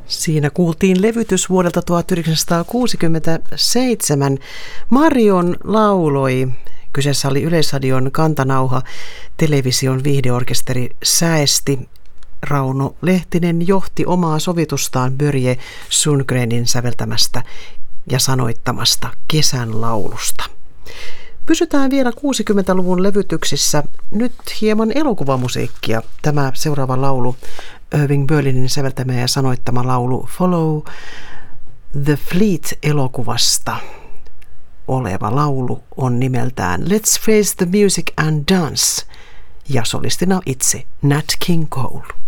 Siinä kuultiin levytys vuodelta 1967. Marion lauloi. Kyseessä oli Yleisradion kantanauha. Television viihdeorkesteri säesti. Rauno Lehtinen johti omaa sovitustaan Börje Sundgrenin säveltämästä ja sanoittamasta Kesän laulusta. Pysytään vielä 60-luvun levytyksissä. Nyt hieman elokuvamusiikkia. Tämä seuraava laulu, Irving Berlinin säveltämä ja sanoittama laulu Follow the Fleet-elokuvasta oleva laulu on nimeltään Let's Face the Music and Dance ja solistina itse Nat King Cole.